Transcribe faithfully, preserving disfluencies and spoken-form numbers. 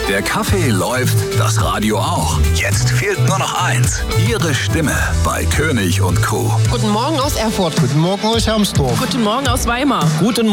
Der Kaffee läuft, das Radio auch. Jetzt fehlt nur noch eins. Ihre Stimme bei König und Kuh. Guten Morgen aus Erfurt. Guten Morgen aus Hermsdorf. Guten Morgen aus Weimar. Guten